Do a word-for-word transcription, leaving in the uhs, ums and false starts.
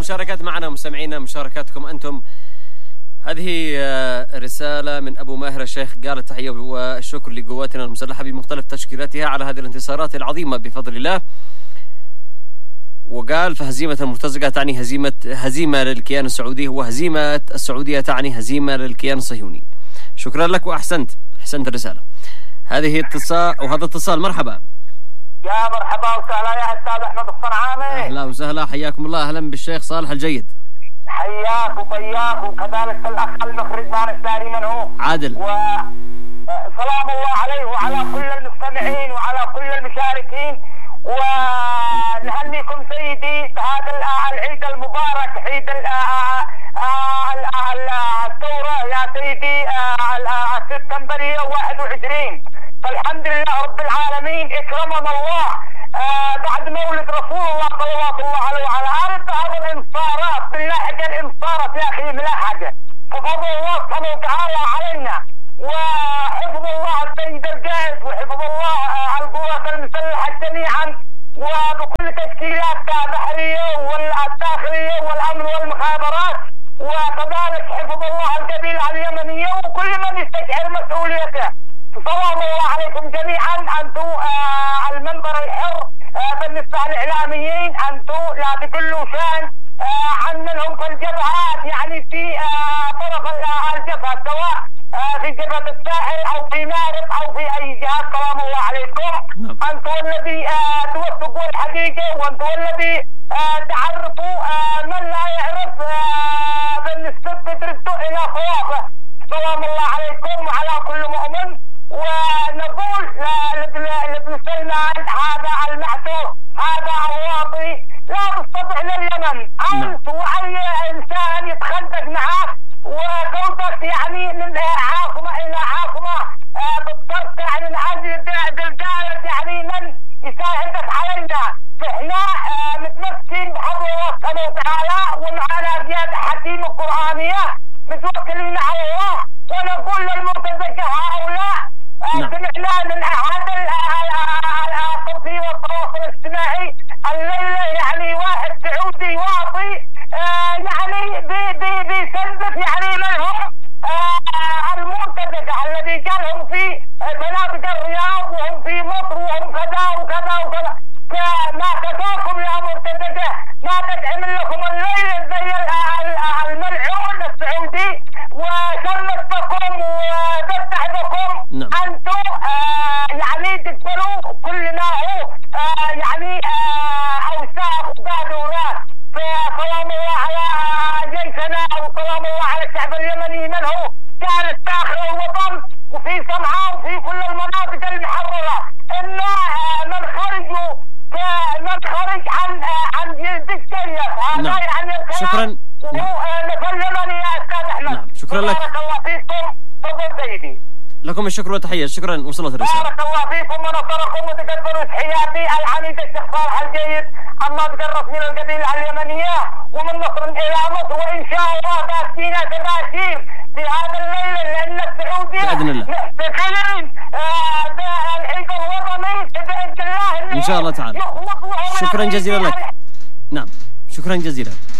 المشاركات معنا مستمعينا، مشاركاتكم أنتم. هذه رسالة من أبو ماهر الشيخ، قال التحية والشكر لقواتنا المسلحة بمختلف تشكيلاتها على هذه الانتصارات العظيمة بفضل الله. وقال فهزيمة المرتزقة تعني هزيمة هزيمة للكيان السعودي، وهزيمة السعودية تعني هزيمة للكيان الصهيوني. شكرا لك وأحسنت أحسنت الرسالة. هذه اتصال وهذا اتصال. مرحبا. يا مرحبا وسهلا يا أستاذ أحمد الصنعاني. أهلا وسهلا، حياكم الله. أهلا بالشيخ صالح الجيد. حياك وبياك، وكذلك الأخ المخرج ما نستاري منه عادل، وسلام الله عليه وعلى كل المستمعين وعلى كل المشاركين. ونهنيكم سيدي بهذا العيد المبارك، عيد الثورة يا سيدي السبتمبرية واحد وعشرين. فالحمد لله رب العالمين اكرمنا الله آه بعد مولد رسول الله صلوات الله عليه وعلى آله بهذا الانتصارات. باللهجة الانتصارات يا اخي ملاحقة، فضل الله سبحانه وتعالى علينا، وحفظ الله السيد القائد، وحفظ الله آه القوات المسلحة جميعا، وبكل تشكيلاتها البحرية والداخلية والامن والمخابرات، وكذلك حفظ الله القبيلة اليمنية وكل من يستشعر مسؤوليته. سلام الله عليكم جميعا. انتم آه المنبر الحر آه بالنسبه للاعلاميين، انتم لا تقلوا شان آه عن منهم في الجبهات، يعني في آه طرف الجبهه، سواء آه في جبهه الساحل او في مارب او في اي جهه. سلام الله عليكم. انتم الذي آه توفقوا الحقيقه، وانتم الذي آه تعرفوا آه من لا يعرف آه بالنسبه تردوا الى صوابه. سلام الله عليكم وعلى كل مؤمن. ونقول لابن سلمان هذا المعتوه، هذا الواطي، لا تستطيع لليمن انت واي انسان يتخندق معك وزوجك، يعني من عاصمه الى عاصمه بالطرف، يعني من اجل دلقايه يعني من يساعدك علينا. فاحنا متمسكين بحفظ الله سبحانه وتعالى، ومعنا زياده حكيم القرانيه متوكلين على الله. ونقول للمرتزقه هؤلاء سمعنا من احد التوصيل والتواصل الاجتماعي الليله، يعني واحد سعودي واطي آه يعني بيسبب يعني منهم آه المرتزقه الذي جالهم في مناطق الرياض وهم في مصر وهم كذا وكذا وكذا. ما كفاكم يا مرتزقه، ما تدعم لكم الليل زي الملعون السعودي وشمتكم وتتعبكم. نعم. انتم آه يعني تقبلوا كل ما هو آه يعني آه اوساخ وبادونات. فسلام الله على جيشنا، وسلام الله على الشعب اليمني من هو جالس داخل الوطن وفي صنعاء وفي كل المناطق المحرره. ان آه من خرجوا من خرج عن آه عن جلد السيف هذا. نعم. يعني شكرا. مثل اليمني يا استاذ احمد. نعم. شكرا لك. بارك الله فيكم. تفضل سيدي. لكم الشكر والتحية. شكرا، وصلت الرسالة. بارك الله فيكم ونصركم، وتقبلوا تحياتي العميد الشيخ صالح الجيد الناطق الرسمي للقبيلة اليمنية ومن مصر إلى مصر، وإن شاء الله باسينا تباشير في هذا الليل، لأن السعودية بإذن الله محتفلين آه بالعيد الوطني بإذن الله إن شاء الله تعالى. شكرا جزيلا لك. نعم، شكرا جزيلا.